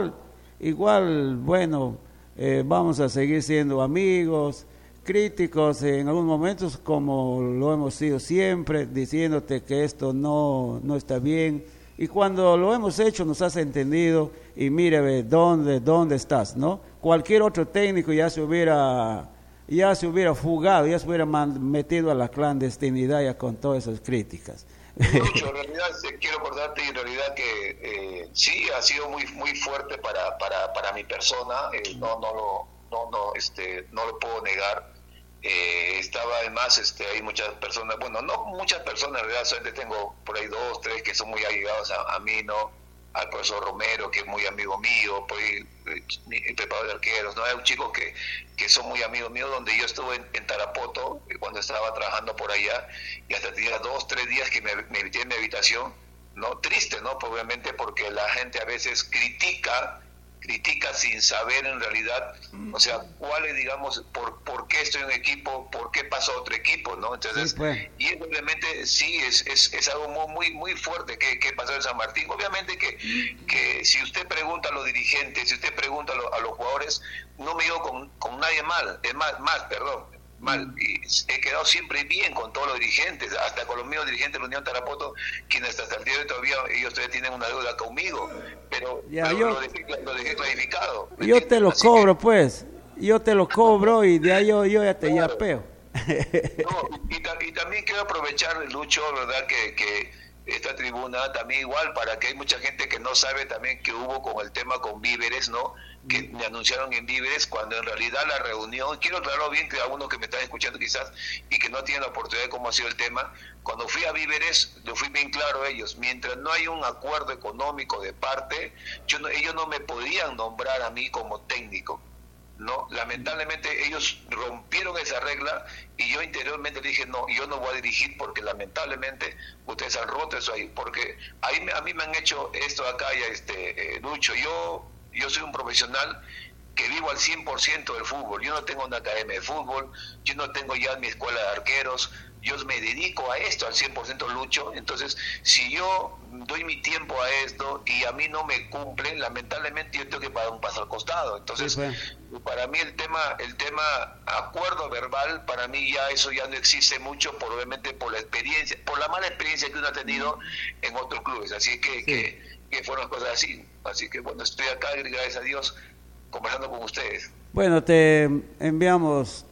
Igual, bueno, vamos a seguir siendo amigos, críticos en algunos momentos, como lo hemos sido siempre, diciéndote que esto no está bien, y cuando lo hemos hecho nos has entendido, y mire dónde estás, ¿no? Cualquier otro técnico ya se hubiera fugado, ya se hubiera metido a la clandestinidad ya con todas esas críticas. Mucho, en realidad quiero acordarte en realidad que sí ha sido muy fuerte para mi persona, no lo puedo negar. Estaba además, hay muchas personas, bueno, no muchas personas, en realidad solamente tengo por ahí 2, 3 que son muy allegados a mí, ¿no? Al profesor Romero, que es muy amigo mío, pues, el preparador de arqueros, ¿no? Hay un chico que son muy amigos míos, donde yo estuve en Tarapoto, cuando estaba trabajando por allá, y hasta tenía 2, 3 días que me metí en mi habitación, ¿no? Triste, ¿no? Pues, obviamente porque la gente a veces critica sin saber en realidad, o sea, cuál es, digamos, por qué estoy en un equipo, por qué pasó a otro equipo, ¿no? Entonces, sí, pues. Y obviamente sí, es algo muy fuerte que pasó en San Martín. Obviamente que si usted pregunta a los dirigentes, si usted pregunta a los jugadores, no me llevo con nadie mal, es mal, y he quedado siempre bien con todos los dirigentes, hasta con los mismos dirigentes de la Unión Tarapoto, quienes hasta el día de hoy ellos todavía tienen una deuda conmigo, pero lo dejé clarificado. Yo te lo cobro, pues, y de ahí yo ya te yapeo. Y también quiero aprovechar, Lucho, verdad, que esta tribuna también igual, para que hay mucha gente que no sabe también que hubo con el tema con Víveres, ¿no? Que me anunciaron en Víveres, cuando en realidad la reunión, quiero aclararlo bien, que algunos que me están escuchando quizás y que no tienen la oportunidad de cómo ha sido el tema, cuando fui a Víveres, lo fui bien claro a ellos, mientras no hay un acuerdo económico de parte, ellos no me podían nombrar a mí como técnico, ¿no? Lamentablemente ellos rompieron esa regla y yo interiormente dije, no, yo no voy a dirigir porque lamentablemente ustedes han roto eso ahí, porque a mí me han hecho esto acá, Lucho, yo soy un profesional que vivo al 100% del fútbol, yo no tengo una academia de fútbol, yo no tengo ya mi escuela de arqueros, yo me dedico a esto al 100%, Lucho. Entonces, si yo doy mi tiempo a esto y a mí no me cumplen, lamentablemente yo tengo que pagar un paso al costado. Entonces, sí, para mí el tema acuerdo verbal, para mí ya eso ya no existe mucho, obviamente por la experiencia, por la mala experiencia que uno ha tenido en otros clubes. Así que fueron cosas así. Así que bueno, estoy acá, gracias a Dios, conversando con ustedes. Bueno, te enviamos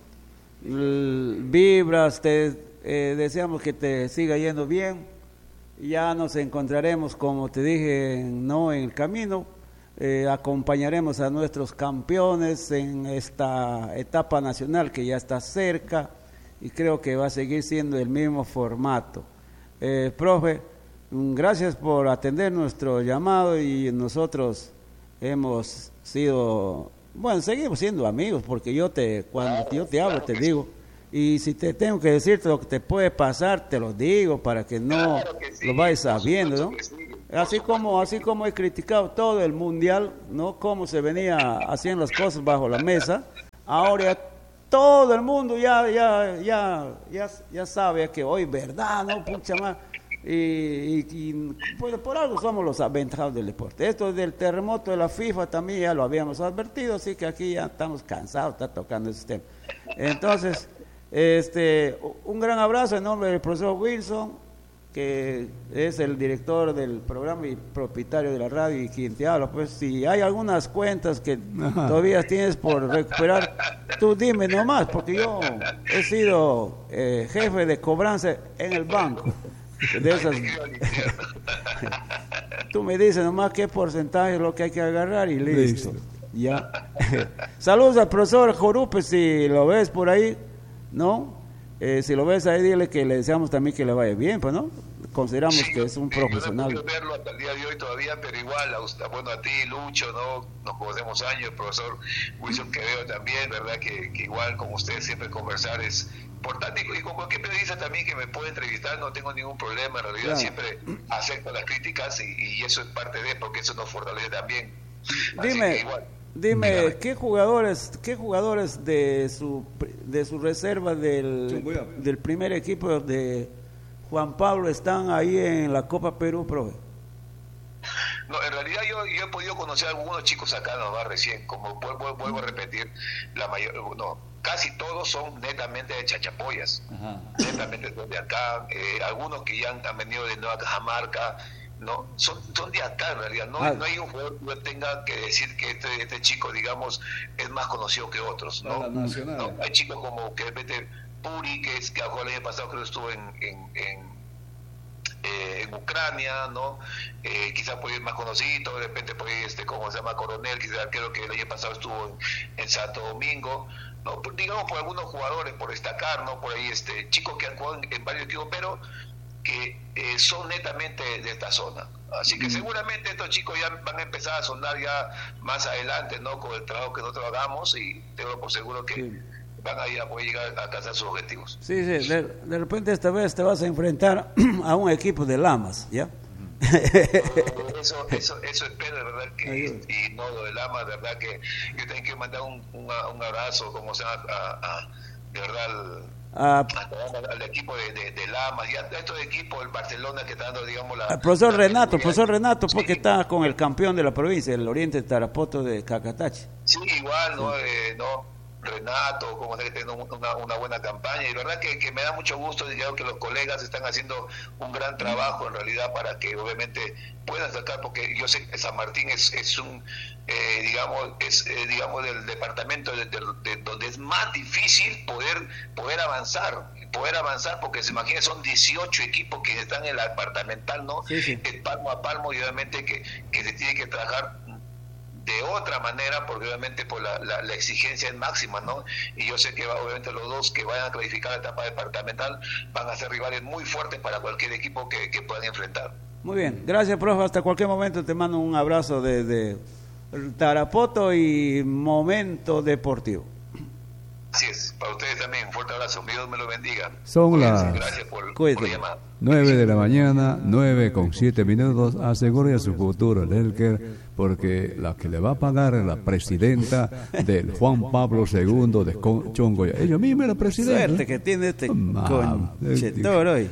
vibras, deseamos que te siga yendo bien. Ya nos encontraremos, como te dije, no en el camino. Acompañaremos a nuestros campeones en esta etapa nacional que ya está cerca, y creo que va a seguir siendo el mismo formato. Profe, gracias por atender nuestro llamado y nosotros hemos sido, bueno, seguimos siendo amigos porque cuando yo te hablo te digo, y si te tengo que decirte lo que te puede pasar, te lo digo para que no lo vayas sabiendo, ¿no? Así como he criticado todo el mundial, ¿no? Cómo se venía haciendo las cosas bajo la mesa, ahora todo el mundo ya sabe que hoy verdad, ¿no? Pucha más. Y pues por algo somos los aventajados del deporte. Esto del terremoto de la FIFA también ya lo habíamos advertido, así que aquí ya estamos cansados de estar tocando ese tema. Entonces, un gran abrazo en nombre del profesor Wilson, que es el director del programa y propietario de la radio y quien te habla. Pues si hay algunas cuentas que todavía tienes por recuperar, tú dime nomás, porque yo he sido jefe de cobranza en el banco. De esas, tú me dices nomás qué porcentaje es lo que hay que agarrar y listo. Ya. Saludos al profesor Jorupe, si lo ves por ahí, ¿no? Si lo ves ahí, dile que le deseamos también que le vaya bien, pues, ¿no? Consideramos que es un profesional. Yo no he podido verlo hasta el día de hoy todavía, pero igual, a ti, Lucho, ¿no? Nos conocemos años, el profesor Wilson Quevedo también, ¿verdad? Que igual con ustedes siempre conversar es importante, y con cualquier periodista también que me pueda entrevistar no tengo ningún problema, en realidad siempre acepto las críticas y eso es parte de, porque eso nos fortalece también. Dime, ¿qué jugadores de su reserva del primer equipo de Juan Pablo están ahí en la Copa Perú, profe? No, en realidad yo he podido conocer a algunos chicos acá nomás recién, como vuelvo a repetir, casi todos son netamente de Chachapoyas, netamente son de acá, algunos que ya han venido de Nueva Cajamarca, no, son de acá en realidad, no hay un jugador que tenga que decir que este chico, digamos, es más conocido que otros, ¿no? No, hay chicos como que de repente Puri, que el año pasado creo que estuvo en Ucrania, ¿no? Quizás puede ir más conocido, de repente puede ir ¿cómo se llama? Coronel, quizás creo que el año pasado estuvo en Santo Domingo, ¿no? Digamos por algunos jugadores, por destacar, ¿no? Por ahí chicos que han jugado en varios equipos, pero que son netamente de esta zona. Así que seguramente estos chicos ya van a empezar a sonar ya más adelante, ¿no? Con el trabajo que nosotros hagamos, y tengo por seguro que van a ir a poder llegar a alcanzar sus objetivos. Sí, de repente esta vez te vas a enfrentar a un equipo de Lamas, ¿ya? Eso espero, de verdad, y no lo de Lamas, de verdad que yo tengo que mandar un abrazo, como se llama, de verdad, al equipo de Lamas, y a estos equipos, el Barcelona, que está dando, digamos, el profesor Renato, porque está con el campeón de la provincia, el Oriente Tarapoto de Cacatache. Sí, igual, ¿no? Renato, como que tiene una buena campaña, y la verdad que me da mucho gusto, digamos, que los colegas están haciendo un gran trabajo en realidad para que obviamente puedan sacar, porque yo sé que San Martín es un digamos del departamento de donde es más difícil poder avanzar, porque se imagina, son 18 equipos que están en la departamental, ¿no? Sí. Palmo a palmo, y obviamente que se tiene que trabajar de otra manera, porque obviamente pues la exigencia es máxima, ¿no? Y yo sé que obviamente los dos que vayan a clasificar la etapa departamental van a ser rivales muy fuertes para cualquier equipo que puedan enfrentar. Muy bien, gracias, profe, hasta cualquier momento te mando un abrazo desde Tarapoto y Momento Deportivo. Así es, para ustedes también, un fuerte abrazo, Dios me lo bendiga. Son las gracias por llamar. 9 de la mañana, 9:07. Asegure su futuro, Nelker, porque la que le va a pagar es la presidenta del Juan Pablo II de Chongoya. Ella misma es la presidenta. Suerte que tiene este conchetor hoy.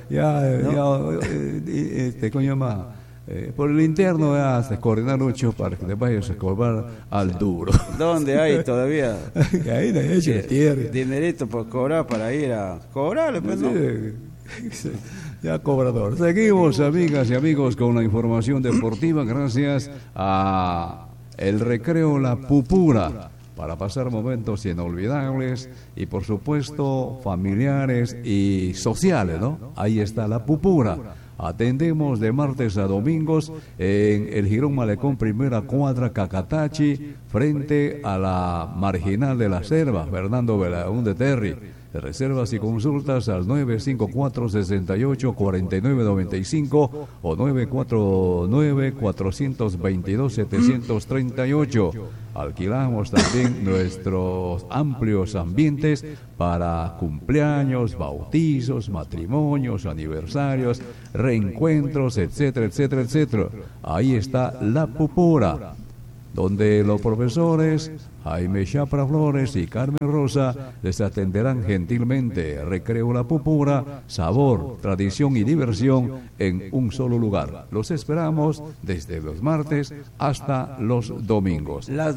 Coño más. Por el interno hace coordinar mucho para que te vayas a cobrar al duro. ¿Dónde hay todavía? Ahí de hecho tierra. Dinerito por cobrar para ir a cobrarle, pues, ¿no? Sí. Ya cobrador. Seguimos, amigas y amigos, con la información deportiva gracias a el recreo La Pupura, para pasar momentos inolvidables y por supuesto familiares y sociales, ¿no? Ahí está La Pupura. Atendemos de martes a domingos en el Jirón Malecón, primera cuadra, Cacatachi, frente a la marginal de la Selva, Fernando Belaúnde Terry. Reservas y consultas al 954-68-4995 o 949-422-738. Alquilamos también nuestros amplios ambientes para cumpleaños, bautizos, matrimonios, aniversarios, reencuentros, etcétera, etcétera, etcétera. Ahí está La Pupura, donde los profesores Jaime Chapra Flores y Carmen Rosa les atenderán gentilmente. Recreo La Pupura, sabor, tradición y diversión en un solo lugar. Los esperamos desde los martes hasta los domingos. Las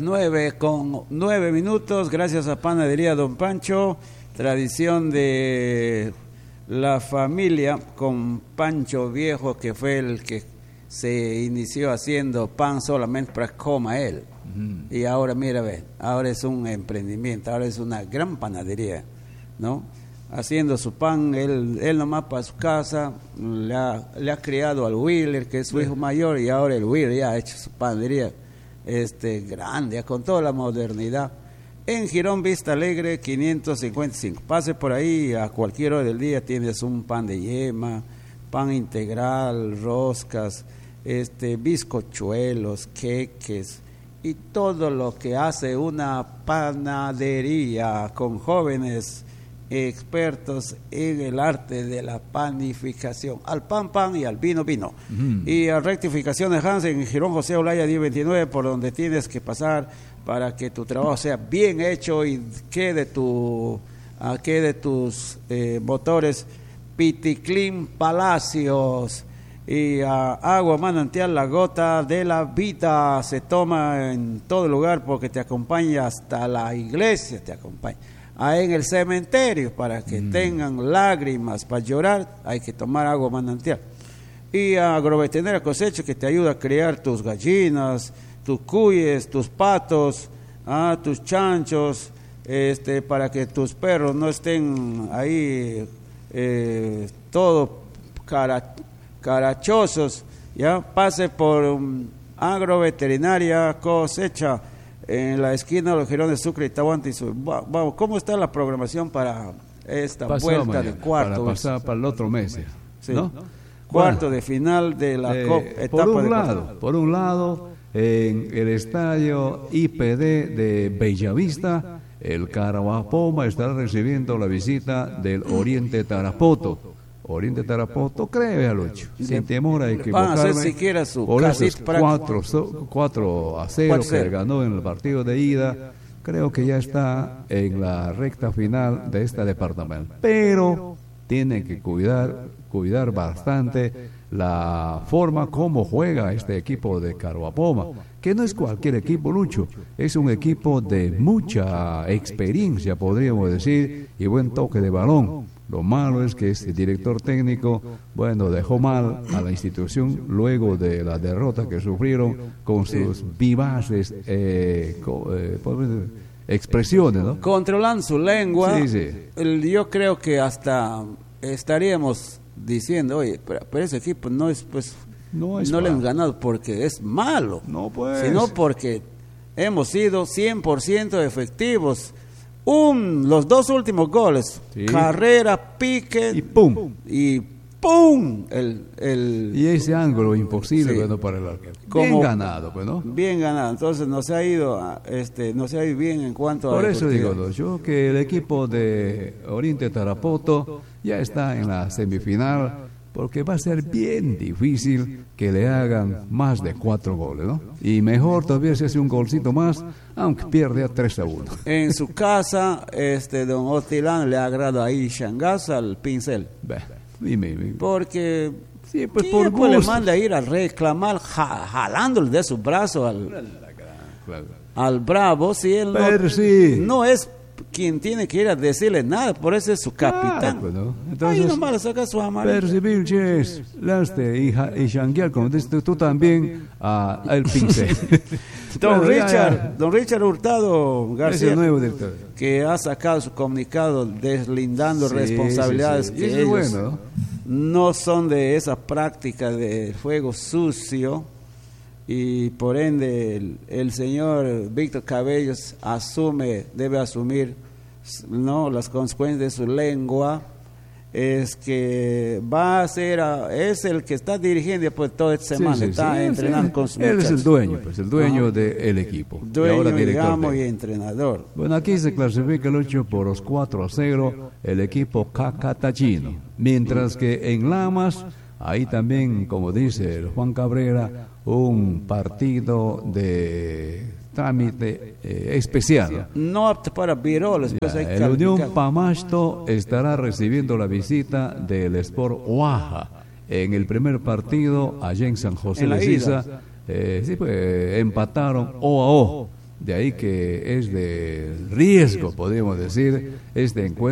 9:09, gracias a Panadería Don Pancho, tradición de la familia con Pancho Viejo, que fue el que se inició haciendo pan solamente para que coma él. Y ahora, mira, ve, ahora es un emprendimiento, ahora es una gran panadería, ¿no? Haciendo su pan, él nomás para su casa, le ha criado al Wheeler, que es su hijo mayor, y ahora el Wheeler ya ha hecho su panadería grande, con toda la modernidad. En Girón Vista Alegre, 555. Pase por ahí a cualquier hora del día, tienes un pan de yema, pan integral, roscas, bizcochuelos, queques y todo lo que hace una panadería con jóvenes expertos en el arte de la panificación, al pan y al vino. Y a Rectificaciones Hansen en Girón José Olaya 1029, por donde tienes que pasar para que tu trabajo sea bien hecho y quede tus motores. Piticlin Palacios y agua manantial, la gota de la vida, se toma en todo lugar porque te acompaña hasta la iglesia, te acompaña. Ahí en el cementerio, para que tengan lágrimas para llorar, hay que tomar agua manantial. Y Agroveterinaria Cosecha, que te ayuda a criar tus gallinas, tus cuyes, tus patos, tus chanchos, para que tus perros no estén ahí todo carachosos. Ya pase por Agroveterinaria Cosecha en la esquina de los Girones Sucre y Tahuanti. Vamos, ¿cómo está la programación para esta vuelta mañana, de cuarto? Para pasar para el otro mes, sí, ¿no? Cuarto de final de la etapa por un lado, en el estadio IPD de Bellavista, el Caraguapoma estará recibiendo la visita del Oriente Tarapoto. Oriente Tarapoto, cree a Lucho, sin temor a equivocarme, van a hacer siquiera su por esos 4-0 que ganó en el partido de ida. Creo que ya está en la recta final de este departamento, pero tiene que cuidar bastante la forma como juega este equipo de Caraguapoma, que no es cualquier equipo, Lucho, es un equipo de mucha experiencia, podríamos decir, y buen toque de balón. Lo malo es que este director técnico, dejó mal a la institución luego de la derrota que sufrieron con sus vivaces expresiones, ¿no? Controlando su lengua. Sí. Yo creo que hasta estaríamos diciendo, oye, pero ese equipo no le hemos ganado porque es malo, sino porque hemos sido 100% efectivos. Los dos últimos goles, sí. Carrera, pique y ¡pum! Y ese ángulo imposible, sí. Para el arquero. Bien ganado, ¿no? Bien ganado. Entonces nos ha ido bien en cuanto Por eso digo yo que el equipo de Oriente Tarapoto ya está en la semifinal, porque va a ser bien difícil que le hagan más de 4 goles, ¿no? Y mejor todavía se hace un golcito más, aunque pierde a 3-1. En su casa, don Otilán le agrada ahí Shangas al pincel. Dime. Porque sí, pues por gusto le manda a ir a reclamar, jalándole de su brazo al Bravo, si él no es quien tiene que ir a decirle nada, por eso es su capitán. ¿No? Entonces, ahí nomás le saca su amarillo. Percibir, y shanguear, como dices tú también, el pincel. Don Richard Hurtado García, nuevo director, que ha sacado su comunicado deslindando responsabilidades que ellos no son de esa práctica de juego sucio, y por ende el señor Víctor Cabellos debe asumir no, las consecuencias de su lengua, es que va a ser, es el que está dirigiendo después toda esta semana, está entrenando con sus Él es el muchachos. dueño, pues el dueño del equipo. Y Dueño, ahora director digamos, y técnico. entrenador. Bueno, aquí se clasifica el 8 por los 4-0 el equipo Cacatachino. Mientras que en Lamas, ahí también, como dice el Juan Cabrera, un partido de trámite especial. No apto para viroles, pues hay que El Unión calificar. Pamasto estará recibiendo la visita del Sport Oaxaca en el primer partido allá en San José En la de ida. Sisa. Sí, pues empataron O a O. De ahí que es de riesgo, podríamos decir, este encuentro.